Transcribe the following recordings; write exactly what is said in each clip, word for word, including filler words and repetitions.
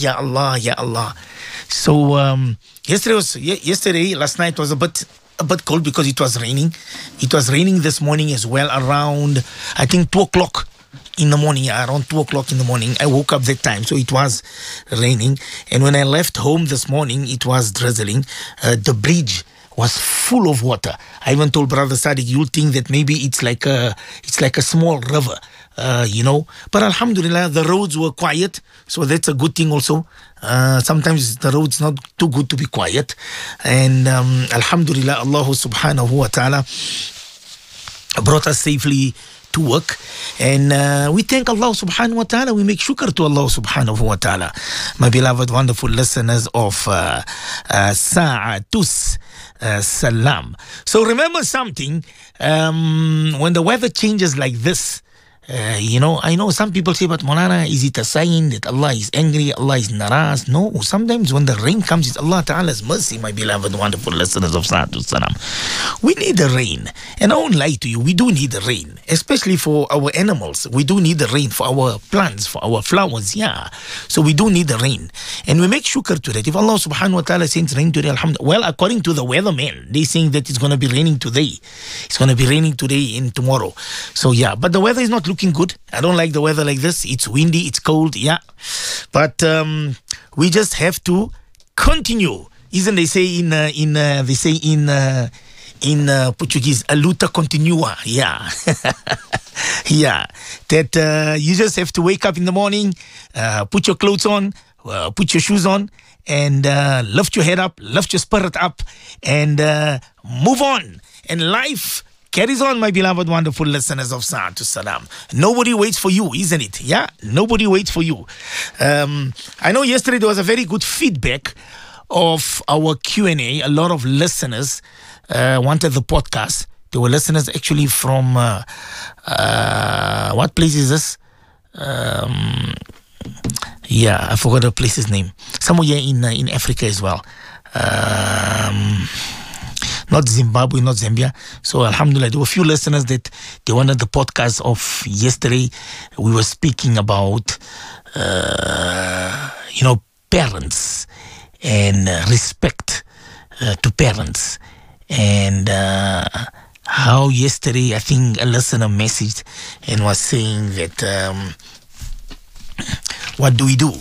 Ya Allah, Ya Allah. So um, yesterday was ye- yesterday, last night was a bit a bit cold because it was raining. It was raining this morning as well around, I think, two o'clock in the morning. Yeah, around two o'clock in the morning. I woke up that time, so it was raining. And when I left home this morning, it was drizzling. Uh, the bridge was full of water. I even told Brother Sadiq, you'll think that maybe it's like a it's like a small river, uh, you know. But Alhamdulillah, the roads were quiet, so that's a good thing also. Uh, sometimes the road's not too good to be quiet. And um, Alhamdulillah, Allah subhanahu wa ta'ala brought us safely to work, and uh, we thank Allah subhanahu wa ta'ala. We make shukr to Allah subhanahu wa ta'ala. My beloved wonderful listeners of uh, uh, Sa'atus uh, Salam. So remember something, um, when the weather changes like this, Uh, you know, I know some people say, but Maulana, is it a sign that Allah is angry, Allah is naraz? No, sometimes when the rain comes, it's Allah Ta'ala's mercy, my beloved, wonderful listeners of Sa'atul Salam. We need the rain. And I won't lie to you, we do need the rain, especially for our animals. We do need the rain for our plants, for our flowers, yeah. So we do need the rain. And we make shukr to that. If Allah Subhanahu wa Ta'ala sends rain today, alhamdulillah. Well, according to the weatherman, they're saying that it's going to be raining today. It's going to be raining today and tomorrow. So yeah, but the weather is not looking good. I don't like the weather like this. It's windy, it's cold, yeah. But um, we just have to continue. Isn't they say in uh, in uh, they say in uh, in uh, Portuguese, a luta continua, yeah. Yeah, that uh, you just have to wake up in the morning, uh, put your clothes on, uh, put your shoes on, and uh, lift your head up, lift your spirit up, and uh, move on. And life carries on, my beloved, wonderful listeners of Sa'atul Salam. Nobody waits for you, isn't it? Yeah, nobody waits for you. Um, I know yesterday there was a very good feedback of our Q and A. A lot of listeners uh, wanted the podcast. There were listeners actually from, uh, uh, what place is this? Um, yeah, I forgot the place's name. Somewhere here in, uh, in Africa as well. Um... Not Zimbabwe, not Zambia. So alhamdulillah, there were a few listeners that they wanted the podcast of yesterday. We were speaking about, uh, you know, parents and uh, respect uh, to parents. And uh, how yesterday, I think a listener messaged and was saying that, um, what do we do?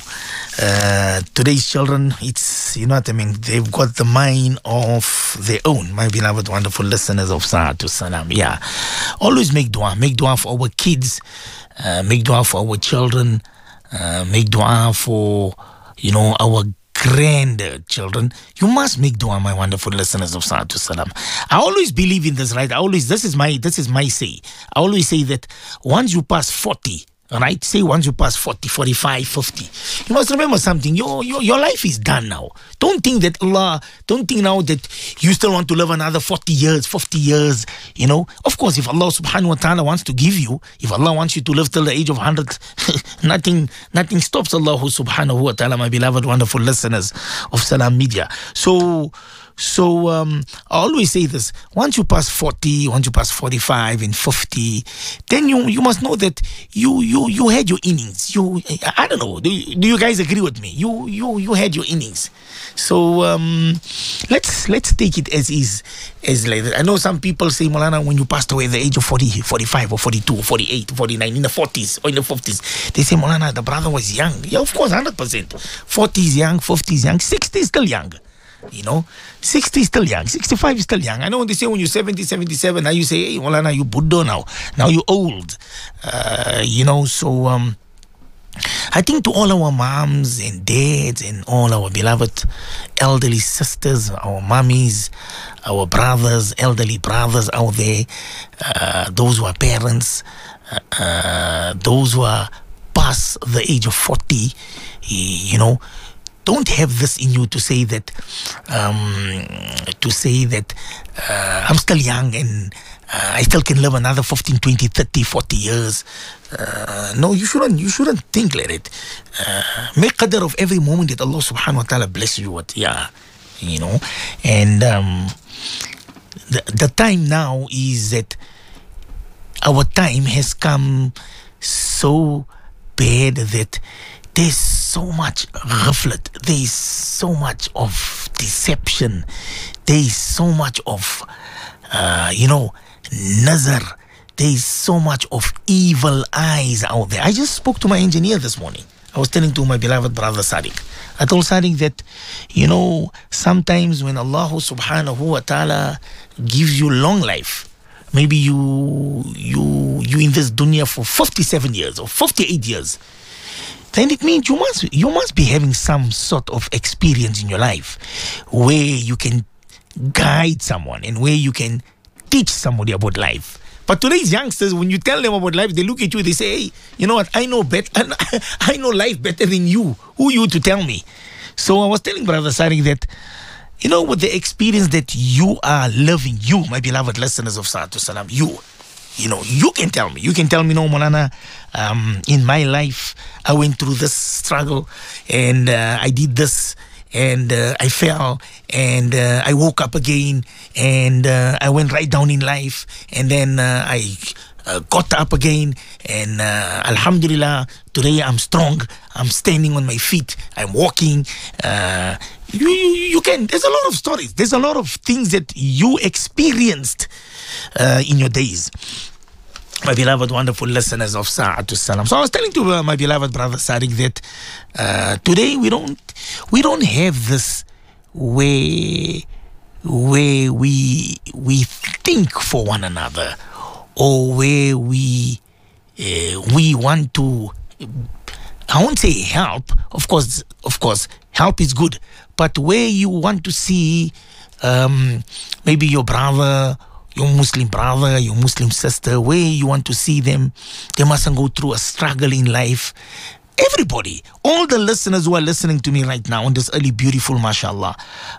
Uh, today's children, it's, you know what I mean, they've got the mind of their own, my beloved, wonderful listeners of Sa'atul Salam. Yeah. Always make dua. Make dua for our kids. Uh, make dua for our children. Uh, make dua for, you know, our grandchildren. You must make dua, my wonderful listeners of Sa'atul Salam. I always believe in this, right? I always, this is my, this is my say. I always say that once you pass forty, right? Say once you pass forty, forty-five, fifty. You must remember something. Your, your your life is done now. Don't think that Allah, don't think now that you still want to live another forty years, fifty years, you know. Of course, if Allah subhanahu wa ta'ala wants to give you, if Allah wants you to live till the age of one hundred, nothing nothing stops Allah subhanahu wa ta'ala, my beloved, wonderful listeners of Salam Media. So, So um, I always say this: once you pass forty, once you pass forty-five and fifty, then you you must know that you you you had your innings. You I don't know. Do you, do you guys agree with me? You you you had your innings. So um, let's let's take it as is, as like that. I know some people say, Maulana, when you passed away at the age of forty, forty-five, or forty-two, or forty-eight, forty-nine, in the forties or in the fifties, they say, Maulana, the brother was young. Yeah, of course, one hundred percent. forty is young, fifty is young, sixty is still young. You know, sixty is still young, sixty-five is still young. I know when they say when you're seventy, seventy-seven, now you say, hey, Maulana, you Buddha now. Now you're old. Uh, you know, so um, I think to all our moms and dads and all our beloved elderly sisters, our mummies, our brothers, elderly brothers out there, uh, those who are parents, uh, uh, those who are past the age of forty, you know, don't have this in you to say that, um, to say that uh, I'm still young and uh, I still can live another fifteen, twenty, thirty, forty years. Uh, no, you shouldn't. You shouldn't think like it. Uh, make qadr of every moment that Allah Subhanahu wa Taala bless you with. Yeah, you know, and um, the the time now is that our time has come so bad that there's so much ghaflat, there's so much of deception, there's so much of, uh, you know, nazar, there's so much of evil eyes out there. I just spoke to my engineer this morning. I was telling to my beloved brother Sadiq. I told Sadiq that, you know, sometimes when Allah subhanahu wa ta'ala gives you long life, maybe you you you in this dunya for fifty-seven years or fifty-eight years, then it means you must you must be having some sort of experience in your life where you can guide someone and where you can teach somebody about life. But today's youngsters, when you tell them about life, they look at you, they say, hey, you know what, I know better, I know life better than you. Who are you to tell me? So I was telling Brother Sadiq that, you know, with the experience that you are living, you, my beloved listeners of Salatu Salam, you, you know, you can tell me. You can tell me, no, Maulana, um, in my life, I went through this struggle and uh, I did this and uh, I fell and uh, I woke up again and uh, I went right down in life and then uh, I uh, got up again and uh, Alhamdulillah, today I'm strong, I'm standing on my feet, I'm walking. Uh, you, you, you can, there's a lot of stories, there's a lot of things that you experienced uh, in your days. My beloved, wonderful listeners of Sa'atul Salam. So I was telling to uh, my beloved brother Sadiq that uh, today we don't we don't have this way where we we think for one another or where we uh, we want to, I won't say help. Of course, of course, help is good, but where you want to see um, maybe your brother, your Muslim brother, your Muslim sister, where you want to see them, they mustn't go through a struggle in life. Everybody, all the listeners who are listening to me right now on this early, beautiful, mashallah,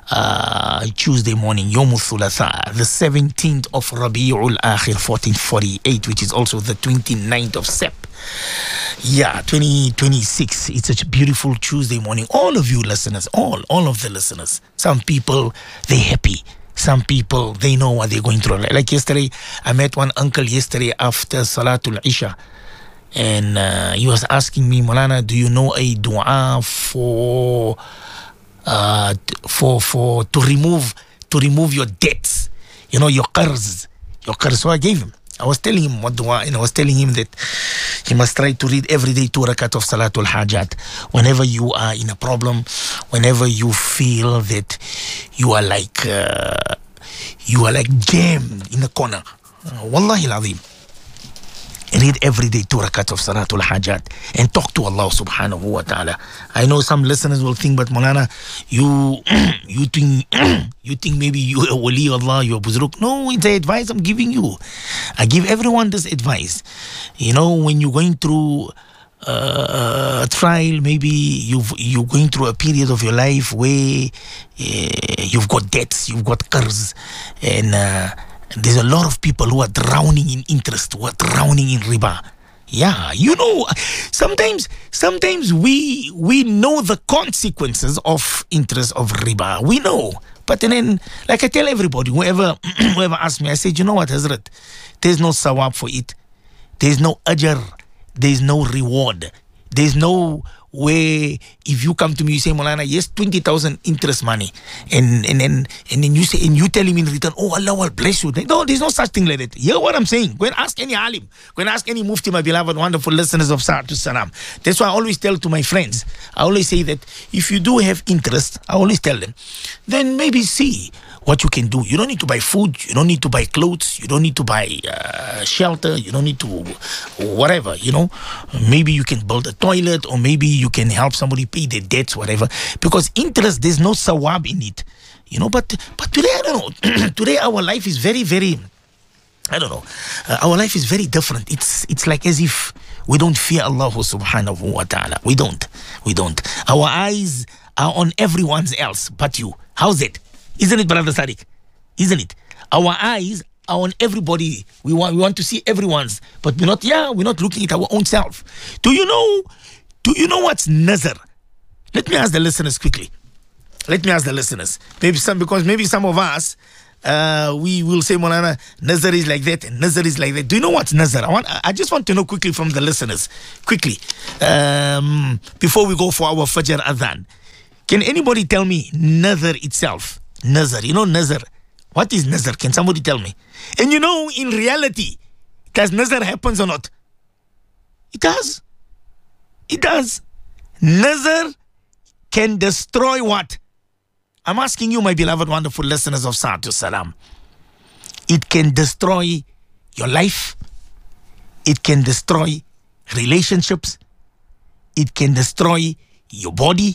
uh, Tuesday morning, Yawm al-Thulatha, the seventeenth of Rabi'ul Akhir, fourteen forty-eight, which is also the twenty-ninth of Sep. Yeah, twenty twenty-six. It's such a beautiful Tuesday morning. All of you listeners, all, all of the listeners, some people, they're happy. Some people, they know what they're going through. Like yesterday, I met one uncle yesterday after Salatul Isha. And uh, he was asking me, Maulana, do you know a dua for, uh, for, for, to remove, to remove your debts? You know, your qarz. Your qarz. So I gave him. I was telling him what dua, and I was telling him that he must try to read every day two rakat of Salatul Hajat. Whenever you are in a problem, whenever you feel that you are like, uh, you are like jammed in a corner. Uh, Wallahi al-Azim. Read every day two rakat of Salatul Hajat and talk to Allah subhanahu wa ta'ala. I know some listeners will think, but Maulana, you you think you think maybe you are wali Allah, you are buzruk. No, it's the advice I'm giving you. I give everyone this advice. You know, when you're going through uh, a trial, maybe you've, you're going through a period of your life where uh, you've got debts, you've got qars, and uh, there's a lot of people who are drowning in interest, who are drowning in riba. Yeah, you know, sometimes sometimes we we know the consequences of interest of riba. We know. But then, like I tell everybody, whoever, whoever asks me, I say, you know what, Hazrat? There's no sawab for it. There's no ajr. There's no reward. There's no where if you come to me, you say, Maulana, yes, twenty thousand interest money. And and then and then you say, and you tell him in return, oh, Allah will bless you. No, there's no such thing like that. Hear what I'm saying? Go and ask any alim. Go and ask any mufti, my beloved, wonderful listeners of Sa'atul Salam. That's why I always tell to my friends, I always say that if you do have interest, I always tell them, then maybe see what you can do. You don't need to buy food. You don't need to buy clothes. You don't need to buy uh, shelter. You don't need to whatever, you know. Maybe you can build a toilet, or maybe you can help somebody pay their debts, whatever. Because interest, there's no sawab in it, you know. But but today, I don't know. Today, our life is very, very, I don't know. Uh, our life is very different. It's it's like as if we don't fear Allah subhanahu wa ta'ala. We don't. We don't. Our eyes are on everyone else but you. How's it? Isn't it, Brother Sadiq? Isn't it? Our eyes are on everybody. We want, we want to see everyone's, but we're not, yeah, we're not looking at our own self. Do you know, do you know what's nazar? Let me ask the listeners quickly. Let me ask the listeners. Maybe some, because maybe some of us, uh, we will say, Maulana, nazar is like that and nazar is like that. Do you know what's nazar? I want. I just want to know quickly from the listeners, quickly, um, before we go for our Fajr Adhan. Can anybody tell me nazar itself? Nazar, you know nazar. What is nazar? Can somebody tell me? And you know, in reality, does nazar happens or not? It does. It does. Nazar can destroy what? I'm asking you, my beloved, wonderful listeners of Sa'atul Salam. It can destroy your life. It can destroy relationships. It can destroy your body.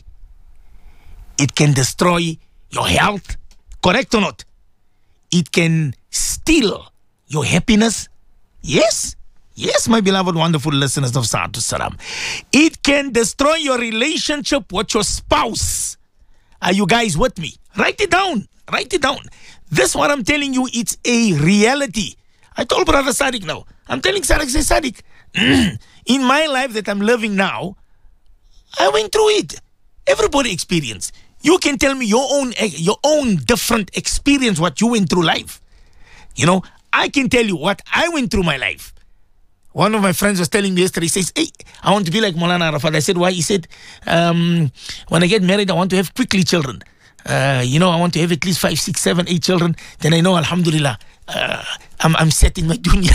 It can destroy your health. Correct or not? It can steal your happiness. Yes. Yes, my beloved, wonderful listeners of Sa'atul Salam. It can destroy your relationship with your spouse. Are you guys with me? Write it down. Write it down. This what I'm telling you, it's a reality. I told Brother Sadiq now. I'm telling Sadiq, say Sadiq, in my life that I'm living now, I went through it. Everybody experienced. You can tell me your own, your own different experience, what you went through life. You know, I can tell you what I went through my life. One of my friends was telling me yesterday, he says, hey, I want to be like Maulana Arafat. I said, why? He said, um, when I get married, I want to have quickly children. Uh, you know, I want to have at least five, six, seven, eight children. Then I know, alhamdulillah, uh, I'm, I'm set in my dunya.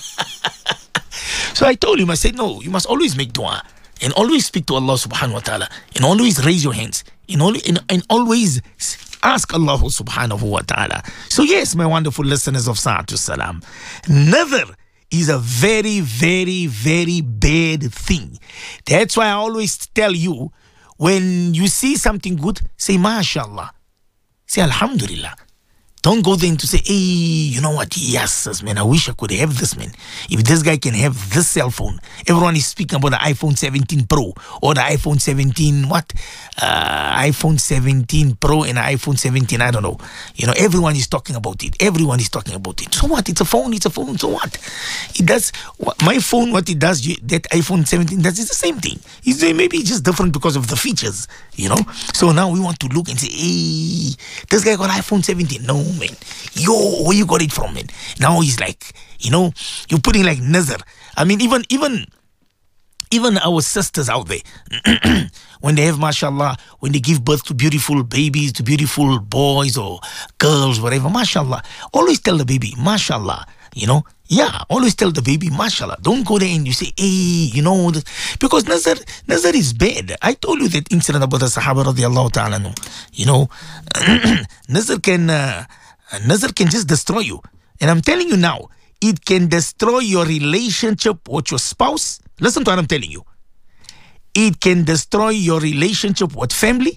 So I told him, I said, no, you must always make dua. And always speak to Allah subhanahu wa ta'ala. And always raise your hands. And, al- and, and always ask Allah subhanahu wa ta'ala. So yes, my wonderful listeners of Sa'atul Salam, never is a very, very, very bad thing. That's why I always tell you, when you see something good, say, MashaAllah. Say, Alhamdulillah. Don't go there to say, hey, you know what? Yes, man, I wish I could have this, man. If this guy can have this cell phone. Everyone is speaking about the iPhone seventeen Pro or the iPhone seventeen, what? Uh, iPhone seventeen Pro and iPhone seventeen, I don't know. You know, everyone is talking about it. Everyone is talking about it. So what? It's a phone, it's a phone, so what? It does, my phone, what it does, that iPhone seventeen does, is the same thing. It's maybe just different because of the features, you know? So now we want to look and say, hey, this guy got iPhone seventeen. No, man. Yo, where you got it from, man? Now he's like, you know, you're putting like nazar. I mean, even even even our sisters out there, when they have, mashallah, when they give birth to beautiful babies, to beautiful boys or girls, whatever, mashallah, always tell the baby, mashallah, you know. Yeah, always tell the baby, mashallah. Don't go there and you say, hey, you know, because nazar, nazar is bad. I told you that incident about the Sahaba radiallahu ta'ala, no. You know, nazar can, uh, nazar can just destroy you. And I'm telling you now, it can destroy your relationship with your spouse. Listen to what I'm telling you. It can destroy your relationship with family.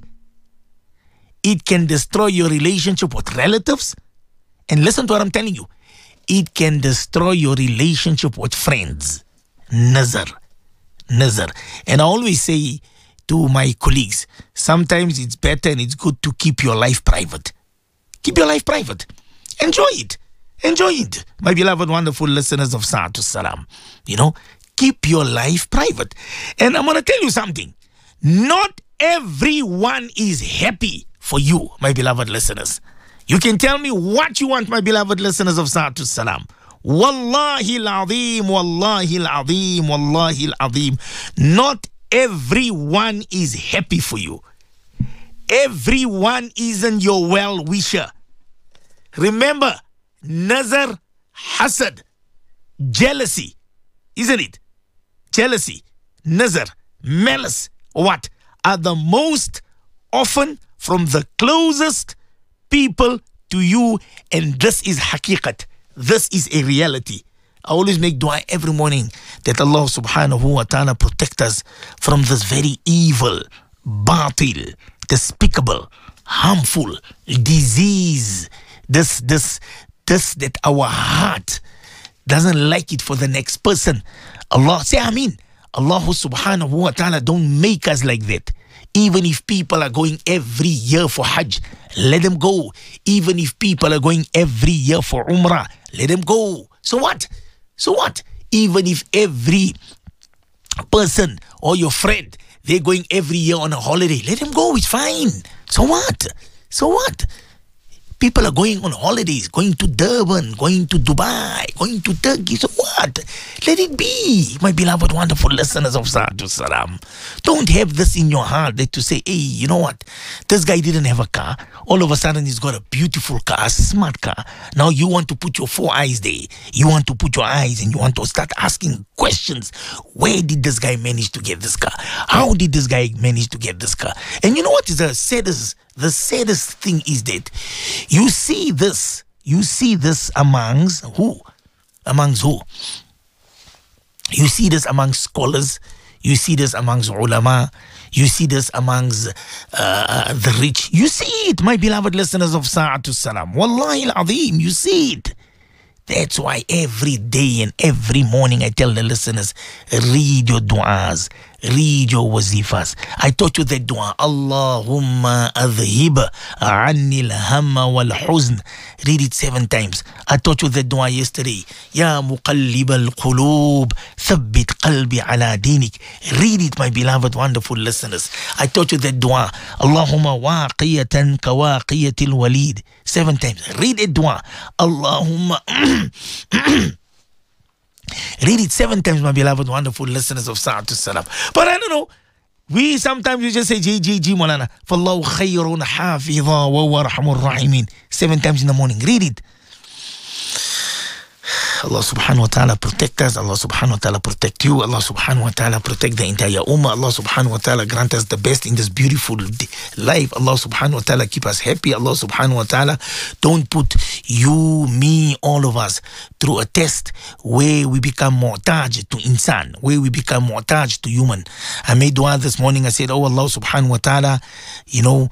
It can destroy your relationship with relatives. And listen to what I'm telling you. It can destroy your relationship with friends. Nazar. Nazar. And I always say to my colleagues, sometimes it's better and it's good to keep your life private. Keep your life private. Enjoy it. Enjoy it. My beloved, wonderful listeners of Sa'atul Salam. You know, keep your life private. And I'm going to tell you something. Not everyone is happy for you, my beloved listeners. You can tell me what you want, my beloved listeners of Sa'atul Salam. Wallahi al-azim, wallahi al-azim, wallahi al-azim. Not everyone is happy for you. Everyone isn't your well-wisher. Remember, nazar, hasad, jealousy, isn't it? Jealousy, nazar, malice, what? Are the most often from the closest people to you, and this is haqiqat. This is a reality. I always make dua every morning that Allah subhanahu wa ta'ala protect us from this very evil, batil, despicable, harmful disease. This, this, this that our heart doesn't like it for the next person. Allah, say Ameen. Allah subhanahu wa ta'ala don't make us like that. Even if people are going every year for Hajj, let them go. Even if people are going every year for Umrah, let them go. So what? So what? Even if every person or your friend, they're going every year on a holiday, let them go. It's fine. So what? So what? People are going on holidays, going to Durban, going to Dubai, going to Turkey. So what? Let it be, my beloved, wonderful listeners of Sa'atu Salam. Don't have this in your heart that to say, hey, you know what? This guy didn't have a car. All of a sudden, he's got a beautiful car, a smart car. Now you want to put your four eyes there. You want to put your eyes and you want to start asking questions. Where did this guy manage to get this car? How did this guy manage to get this car? And you know what is the saddest? The saddest thing is that you see this, you see this amongst who? Amongst who? You see this amongst scholars, you see this amongst ulama, you see this amongst uh, the rich. You see it, my beloved listeners of Sa'atu Salam. Wallahi al-Azim, you see it. That's why every day and every morning I tell the listeners, read your du'as, read your wazifas. I taught you that dua, Allahumma adhib anni al-hamma wal-huzn. Read it seven times. I taught you that dua yesterday. Ya muqallib al-qulub, thabbit qalbi ala dinik. Read it, my beloved, wonderful listeners. I taught you that dua, Allahumma waqiyatan kawaqiyatil walid. Seven times. Read it dua. Allahumma read it seven times, my beloved, wonderful listeners of Sa'atu Salam. But I don't know. We sometimes we just say G G G Malana. Fallahu khayrun hafidha wa huwa arhamur rahimin. Seven times in the morning. Read it. Allah subhanahu wa ta'ala protect us. Allah subhanahu wa ta'ala protect you. Allah subhanahu wa ta'ala protect the entire ummah. Allah subhanahu wa ta'ala grant us the best in this beautiful life. Allah subhanahu wa ta'ala keep us happy. Allah subhanahu wa ta'ala don't put you, me, all of us through a test where we become mu'taj to insan, where we become mu'taj to human. I made dua this morning. I said, oh Allah subhanahu wa ta'ala, you know,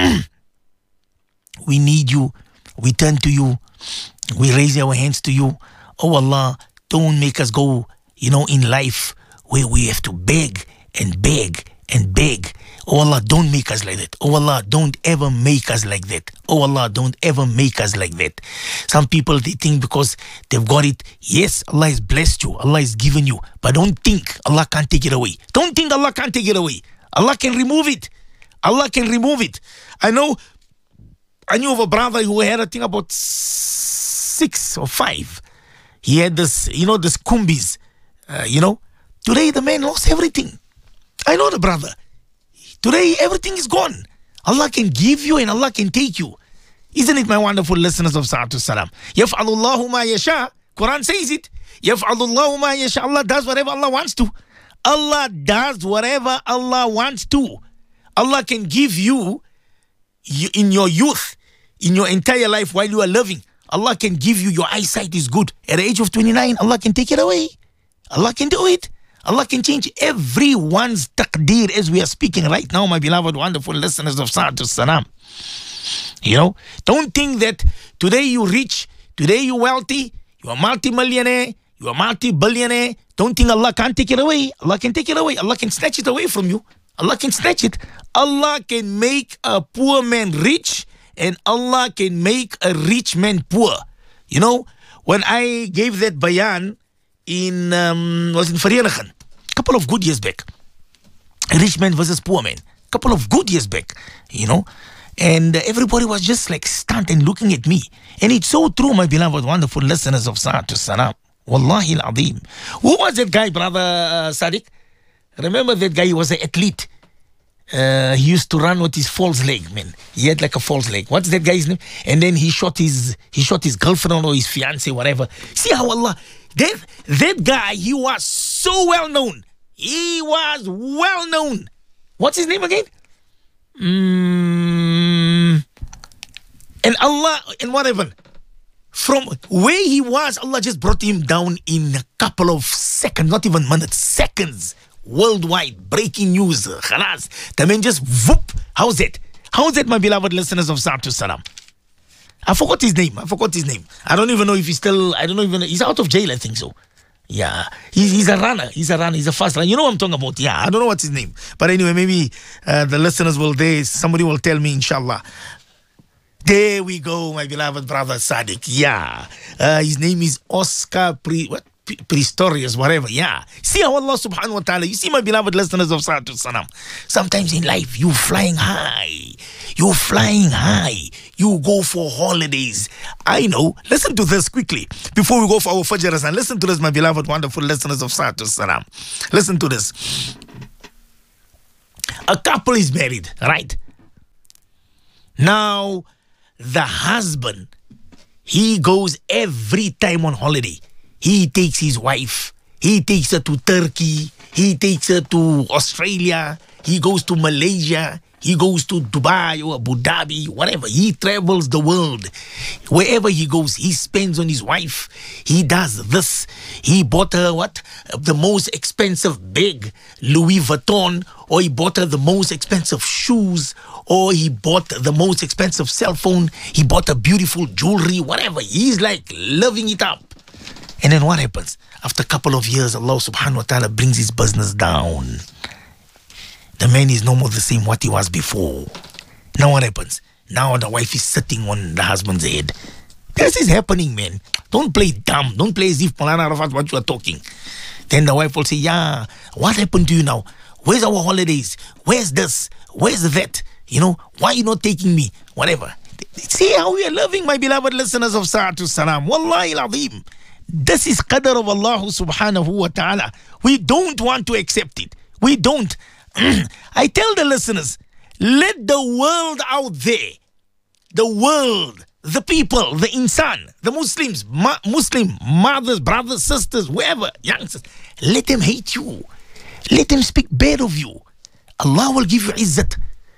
we need you. We turn to you. We raise our hands to you. Oh Allah, don't make us go, you know, in life where we have to beg and beg and beg. Oh Allah, don't make us like that. Oh Allah, don't ever make us like that. Oh Allah, don't ever make us like that. Some people, they think because they've got it, yes, Allah has blessed you, Allah has given you, but don't think Allah can't take it away. Don't think Allah can't take it away. Allah can remove it. Allah can remove it. I know, I knew of a brother who had a thing about six or five. He had this, you know, this kumbis, uh, you know. Today the man lost everything. I know the brother. Today everything is gone. Allah can give you and Allah can take you. Isn't it, my wonderful listeners of Sa'atu Salam? Yaf'alullahu ma yasha. Quran says it. Yaf'alullahu ma yasha. Allah does whatever Allah wants to. Allah does whatever Allah wants to. Allah can give you, you in your youth, in your entire life while you are living. Allah can give you, your eyesight is good. At the age of twenty-nine, Allah can take it away. Allah can do it. Allah can change everyone's taqdeer as we are speaking right now, my beloved, wonderful listeners of Sa'atu Salam. You know, don't think that today you rich, today you wealthy, you are multi-millionaire, you are multi-billionaire. Don't think Allah can't take it away. Allah can take it away. Allah can snatch it away from you. Allah can snatch it. Allah can make a poor man rich, and Allah can make a rich man poor. You know, when I gave that bayan in, um, was in Vereeniging, a couple of good years back, a rich man versus poor man, a couple of good years back, you know, and everybody was just like stunned and looking at me. And it's so true, my beloved, wonderful listeners of Sa'atu Salam. Wallahi al-Azim. Who was that guy, brother uh, Sadiq? Remember that guy? He was an athlete. Uh, he used to run with his false leg, man. He had like a false leg. What's that guy's name? And then he shot his he shot his girlfriend or his fiance, whatever. See how Allah, that that guy, he was so well known. He was well known. What's his name again? Mm, and Allah, and whatever. From where he was, Allah just brought him down in a couple of seconds, not even minutes, seconds. Worldwide, breaking news, khalas. The man just whoop. How's that? How's that, my beloved listeners of Sa'atu Salam? I forgot his name. I forgot his name. I don't even know if he's still, I don't even know. He's out of jail, I think so. Yeah. He's, he's a runner. He's a runner. He's a fast runner. You know what I'm talking about? Yeah. I don't know what's his name. But anyway, maybe uh, the listeners will, they, somebody will tell me, inshallah. There we go, my beloved brother Sadiq. Yeah. Uh, his name is Oscar Pre... What? Pistorius, whatever, yeah. See how Allah subhanahu wa ta'ala, you see, my beloved listeners of Sa'atu Salam, sometimes in life, you flying high, you're flying high, you go for holidays. I know. Listen to this quickly before we go for our Fajr Azan. Listen to this, my beloved, wonderful listeners of Sa'atu Salam. Listen to this. A couple is married, right? Now, the husband, he goes every time on holiday. He takes his wife. He takes her to Turkey. He takes her to Australia. He goes to Malaysia. He goes to Dubai or Abu Dhabi, whatever. He travels the world. Wherever he goes, he spends on his wife. He does this. He bought her what? The most expensive bag, Louis Vuitton, or he bought her the most expensive shoes, or he bought the most expensive cell phone. He bought a beautiful jewelry, whatever. He's like loving it up. And then what happens? After a couple of years, Allah subhanahu wa ta'ala brings his business down. The man is no more the same what he was before. Now what happens? Now the wife is sitting on the husband's head. This is happening, man. Don't play dumb. Don't play as if Maulana Arafat what you are talking. Then the wife will say, yeah, what happened to you now? Where's our holidays? Where's this? Where's that? You know, why are you not taking me? Whatever. See how we are loving, my beloved listeners of Sa'atu Salam. Wallahi al-Azim. This is qadr of Allah subhanahu wa ta'ala. We don't want to accept it. We don't. I tell the listeners, let the world out there, the world, the people, the insan, the Muslims, ma- Muslim mothers, brothers, sisters, whoever, youngsters, let them hate you. Let them speak bad of you. Allah will give you izzat.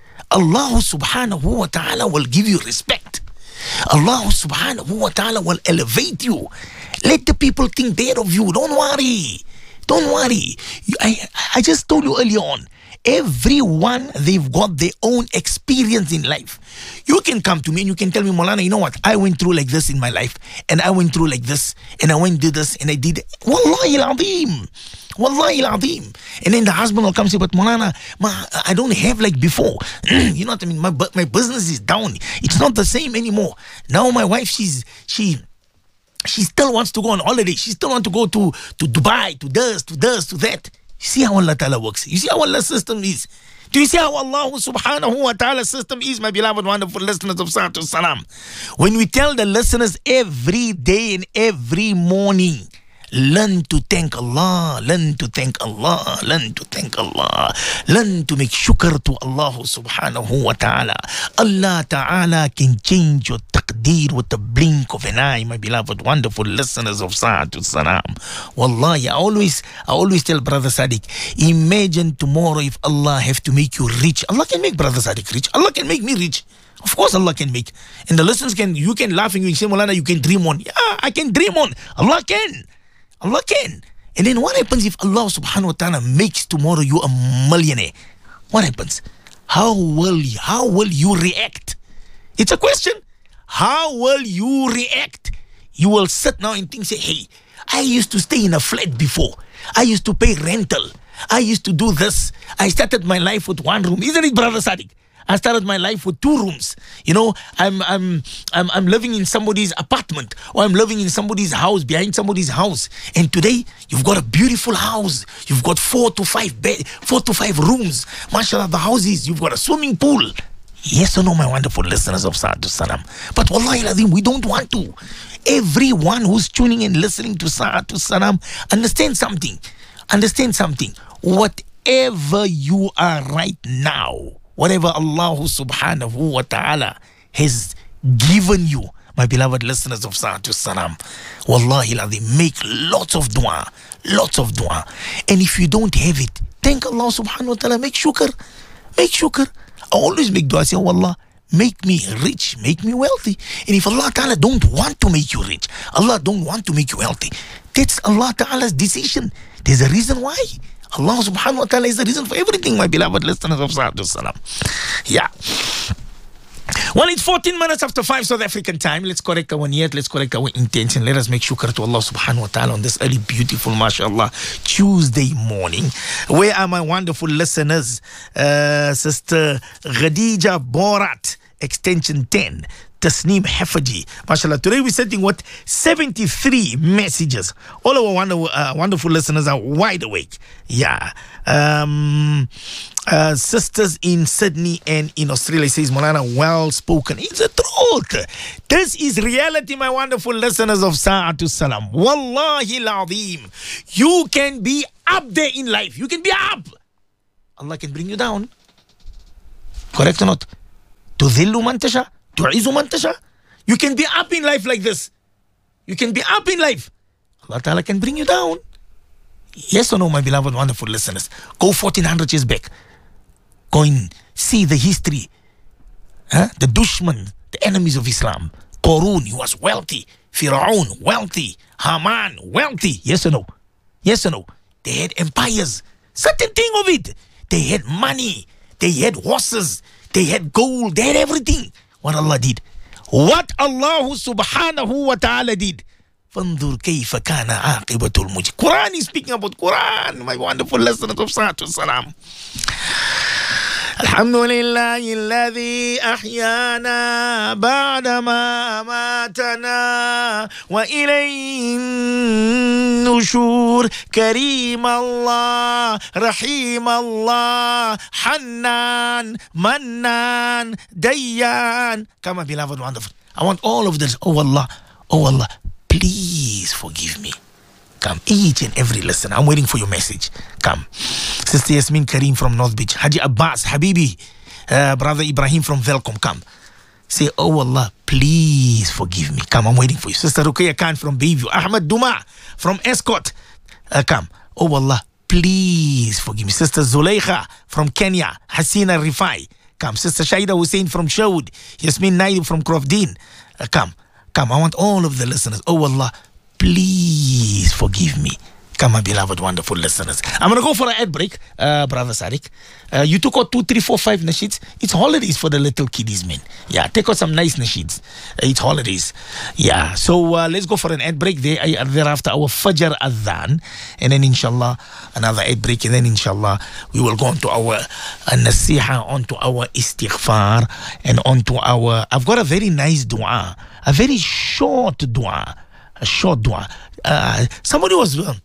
Allah subhanahu wa ta'ala will give you respect. Allah subhanahu wa ta'ala will elevate you. Let the people think bad of you. Don't worry. Don't worry. I, I just told you earlier on, everyone, they've got their own experience in life. You can come to me and you can tell me, Maulana, you know what? I went through like this in my life, and I went through like this, and I went did this, and I did it. Wallahi al-Azim. Wallahi al-Azim. And then the husband will come and say, but Maulana, ma, I don't have like before. You know what I mean? My, my business is down. It's not the same anymore. Now my wife, she's, she... She still wants to go on holiday. She still wants to go to, to Dubai, to this, to this, to that. You see how Allah Ta'ala works. You see how Allah's system is. Do you see how Allah subhanahu wa ta'ala's system is, my beloved, wonderful listeners of Sa'atu Salam? When we tell the listeners every day and every morning, learn to thank Allah, learn to thank Allah, learn to thank Allah, learn to make shukr to Allah subhanahu wa ta'ala. Allah ta'ala can change your taqdeer with the blink of an eye, my beloved, wonderful listeners of Sa'atu Salam. Wallahi, I always, I always tell Brother Sadiq, imagine tomorrow if Allah have to make you rich. Allah can make Brother Sadiq rich. Allah can make me rich. Of course Allah can make. And the listeners can, you can laugh and you can say, Maulana, you can dream on. Yeah, I can dream on. Allah can. Allah can. And then what happens if Allah subhanahu wa ta'ala makes tomorrow you a millionaire? What happens? How will you, how will you react? It's a question. How will you react? You will sit now and think, say, hey, I used to stay in a flat before. I used to pay rental. I used to do this. I started my life with one room. Isn't it, Brother Sadiq? I started my life with two rooms. You know, I'm I'm I'm I'm living in somebody's apartment, or I'm living in somebody's house, behind somebody's house. And today you've got a beautiful house. You've got four to five bed, four to five rooms. MashaAllah, the houses. You've got a swimming pool. Yes or no, my wonderful listeners of Sa'atu Salam? But wallahi al-Azim, we don't want to. Everyone who's tuning and listening to Sa'atu Salam, understand something. Understand something. Whatever you are right now, whatever Allah subhanahu wa ta'ala has given you, my beloved listeners of Sa'atu Salam, wallahi al-Azim, make lots of dua, lots of dua. And if you don't have it, thank Allah subhanahu wa ta'ala, make shukr, make shukr. I always make dua, say, oh Allah, make me rich, make me wealthy. And if Allah ta'ala don't want to make you rich, Allah don't want to make you wealthy, that's Allah ta'ala's decision. There's a reason why. Allah subhanahu wa ta'ala is the reason for everything, my beloved listeners of Sa'atu Salam. Yeah. Well, it's fourteen minutes after five South African time. Let's correct our niyat, let's correct our intention. Let us make shukr to Allah subhanahu wa ta'ala on this early, beautiful, mashallah, Tuesday morning. Where are my wonderful listeners? Uh, Sister Khadija Borat, extension ten. Tasneem Hafaji. MashaAllah. Today we're sending what? seventy-three messages. All our wonderful, uh, wonderful listeners are wide awake. Yeah. Um, uh, sisters in Sydney and in Australia, says Molana, well spoken. It's the truth. This is reality, my wonderful listeners of Sa'atul Salam. Wallahi al-Azim. You can be up there in life. You can be up. Allah can bring you down. Correct or not? Tudhillu man tasha, tu'izu man tasha. You can be up in life like this. You can be up in life. Allah Ta'ala can bring you down. Yes or no, my beloved, wonderful listeners? Go fourteen hundred years back. Go and see the history. Huh? The Dushman, the enemies of Islam. Qarun, he was wealthy. Fir'aun, wealthy. Haman, wealthy. Yes or no? Yes or no? They had empires. Certain thing of it. They had money. They had horses. They had gold. They had everything. What Allah did. What Allah subhanahu wa ta'ala did. فانظر كيف كان عاقبة المجرمين. Quran is speaking about Quran, my wonderful listeners of Sa'atul Salam. الحمد لله الذي أحيانا بعدما أماتنا وإليه النشور. كريم الله رحيم الله حنان منان ديان. Come on, beloved, wonderful. I want all of this. Oh Allah, oh Allah, please forgive me. Come, each and every listener. I'm waiting for your message. Come. Sister Yasmin Kareem from North Beach. Haji Abbas, Habibi, uh, Brother Ibrahim from Velcom. Come. Say, oh Allah, please forgive me. Come, I'm waiting for you. Sister Ruqayya Khan from Bayview. Ahmad Duma from Escort. Uh, come. Oh Allah, please forgive me. Sister Zuleikha from Kenya. Hasina Rifai. Come. Sister Shaida Hussein from Sherwood. Yasmin Naidu from Crofdin. Uh, come. Come. I want all of the listeners. Oh Allah, please forgive me. Come, my beloved, wonderful listeners. I'm going to go for an ad break, uh, Brother Sadiq. Uh, you took out two, three, four, five nasheeds. It's holidays for the little kiddies, man. Yeah, take out some nice nasheeds. Uh, it's holidays. Yeah, so uh, let's go for an ad break. There, uh, thereafter, our Fajr Adhan. And then, inshallah, another ad break. And then, inshallah, we will go on to our uh, nasiha, on to our istighfar, and on to our... I've got a very nice dua. A very short dua. A short dua. Uh, somebody was... Uh,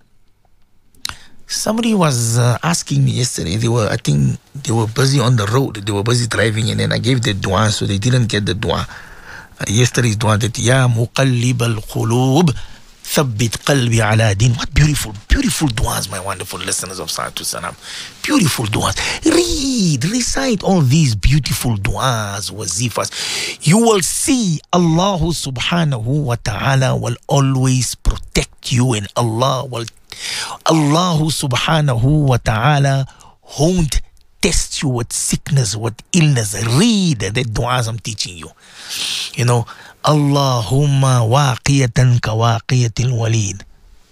Somebody was uh, asking me yesterday. They were, I think, they were busy on the road. They were busy driving, and then I gave the dua, so they didn't get the dua. Uh, yesterday's dua that Ya Muqallib al-Qulub, Thabbit Qalbi ala Din. What beautiful, beautiful duas, my wonderful listeners of Sa'atul Salam. Beautiful duas. Read, recite all these beautiful duas, wazifas. You will see Allah subhanahu wa ta'ala will always protect you, and Allah will Allah subhanahu wa ta'ala won't test you with sickness, with illness. Read the du'as I'm teaching you. You know, Allahumma waqiyatan ka waqiyatil walid.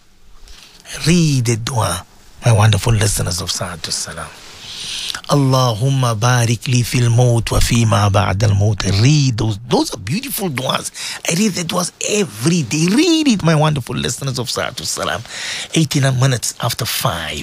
Read the dua, my wonderful listeners of Sa'atul Salam. Allahumma barik li fil maut wa fima ba'da al maut. Read those. Those are beautiful duas. I read the duas every day. Read it, my wonderful listeners of Sa'atul Salam. eighteen minutes after five.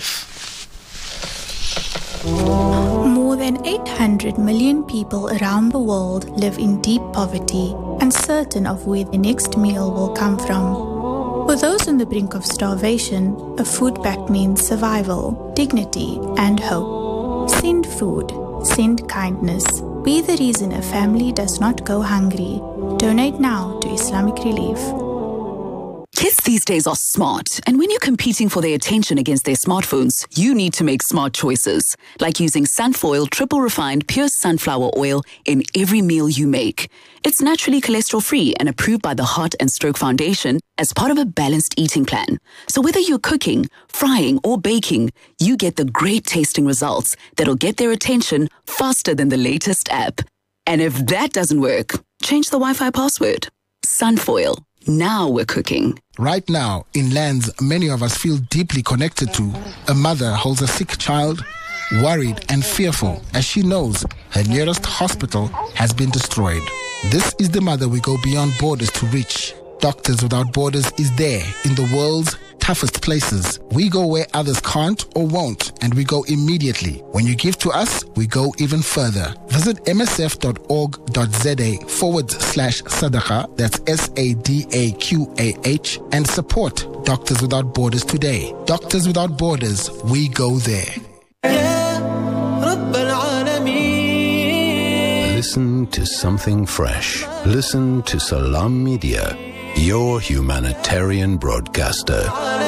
More than eight hundred million people around the world live in deep poverty, uncertain of where the next meal will come from. For those on the brink of starvation, a food pact means survival, dignity, and hope. Send food, send kindness. Be the reason a family does not go hungry. Donate now to Islamic Relief. Kids these days are smart, and when you're competing for their attention against their smartphones, you need to make smart choices, like using Sunfoil triple refined pure sunflower oil in every meal you make. It's naturally cholesterol-free and approved by the Heart and Stroke Foundation as part of a balanced eating plan. So whether you're cooking, frying, or baking, you get the great tasting results that'll get their attention faster than the latest app. And if that doesn't work, change the Wi-Fi password. Sunfoil. Now we're cooking. Right now, in lands many of us feel deeply connected to, a mother holds a sick child, worried and fearful as she knows her nearest hospital has been destroyed. This is the mother we go beyond borders to reach. Doctors Without Borders is there in the world's toughest places. We go where others can't or won't, and we go immediately. When you give to us, we go even further. Visit msf.org.za forward slash Sadaqah, that's S A D A Q A H, and support Doctors Without Borders today. Doctors Without Borders, we go there. Listen to something fresh. Listen to Salam Media, your humanitarian broadcaster.